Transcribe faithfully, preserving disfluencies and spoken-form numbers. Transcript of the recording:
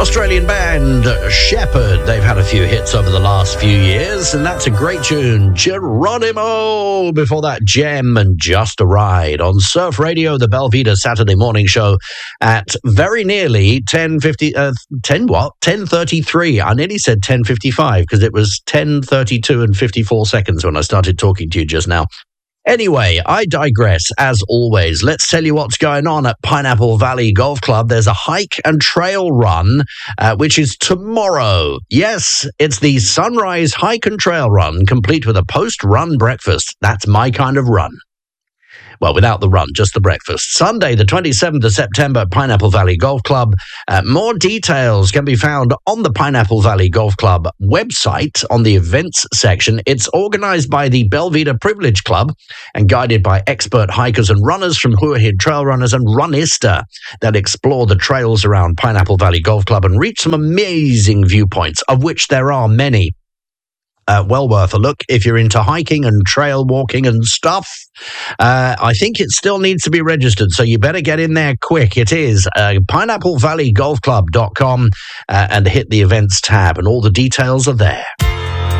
Australian band Shepherd. They've had a few hits over the last few years, and that's a great tune. Geronimo. Before that, Gem and Just a Ride on Surf Radio, the Belvita Saturday morning show at very nearly ten fifty, uh, ten what? ten thirty-three. I nearly said ten fifty-five because it was ten thirty-two and fifty-four seconds when I started talking to you just now. Anyway, I digress, as always. Let's tell you what's going on at Pineapple Valley Golf Club. There's a hike and trail run, uh, which is tomorrow. Yes, it's the Sunrise Hike and Trail Run, complete with a post-run breakfast. That's my kind of run. Well, without the run, just the breakfast. Sunday, the twenty-seventh of September, at Pineapple Valley Golf Club. Uh, more details can be found on the Pineapple Valley Golf Club website on the events section. It's organized by the Belvita Privilege Club and guided by expert hikers and runners from Hua Hin Trail Runners and Runista that explore the trails around Pineapple Valley Golf Club and reach some amazing viewpoints, of which there are many. Uh, well worth a look if you're into hiking and trail walking and stuff. Uh, I think it still needs to be registered, so you better get in there quick. It is uh, pineapple valley golf club dot com uh, and hit the events tab, and all the details are there.